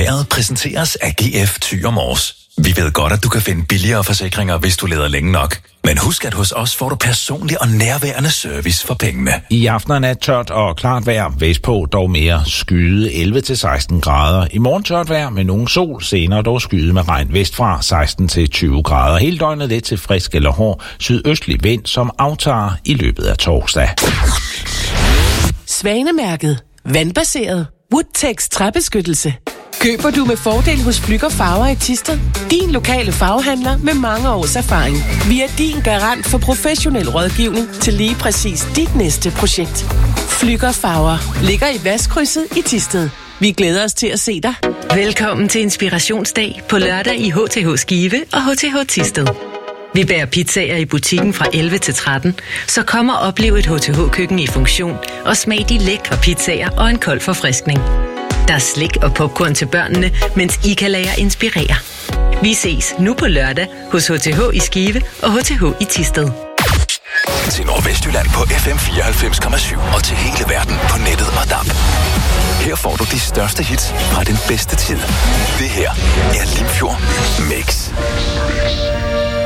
Vejret præsenteres af GF Thy og Mors. Vi ved godt, at du kan finde billigere forsikringer, hvis du leder længe nok. Men husk, at hos os får du personlig og nærværende service for pengene. I aften er nat tørt og klart vejr. Vestpå dog mere skyde 11-16 grader. I morgen tørt vejr med nogen sol. Senere dog skyde med regn vestfra 16-20 grader. Hele døgnet lidt til frisk eller hård sydøstlig vind, som aftager i løbet af torsdag. Svanemærket. Vandbaseret. Woodtex træbeskyttelse. Køber du med fordel hos Flügger Farver i Thisted? Din lokale farvehandler med mange års erfaring. Vi er din garant for professionel rådgivning til lige præcis dit næste projekt. Flügger Farver ligger i Vestkrydset i Thisted. Vi glæder os til at se dig. Velkommen til Inspirationsdag på lørdag i HTH Skive og HTH Thisted. Vi bærer pizzaer i butikken fra 11 til 13, så kom og oplev et HTH-køkken i funktion og smag de lækre pizzaer og en kold forfriskning. Der er slik og popcorn til børnene, mens I kan lade jer inspirere. Vi ses nu på lørdag hos HTH i Skive og HTH i Thisted. Til Nordvestjylland på FM 94,7 og til hele verden på nettet og DAB. Her får du de største hits fra den bedste tid. Det her er Limfjord Mix.